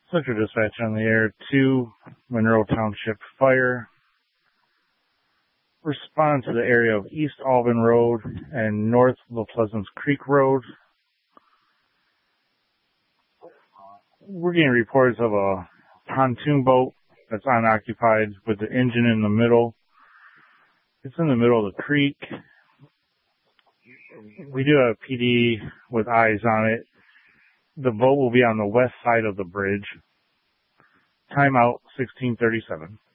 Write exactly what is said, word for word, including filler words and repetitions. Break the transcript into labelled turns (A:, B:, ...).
A: Central Dispatch on the air to Monroe Township Fire. Respond to the area of East Alvin Road and North La Pleasance Creek Road. We're getting reports of a pontoon boat that's unoccupied with the engine in the middle. It's in the middle of the creek. We do have P D with eyes on it. The boat will be on the west side of the bridge. Timeout sixteen thirty-seven.